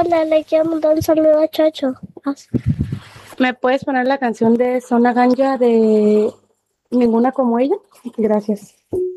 Hola, le quiero mandar un saludo a Chacho. ¿Me puedes poner la canción de Zona Ganja de Ninguna como ella? Gracias.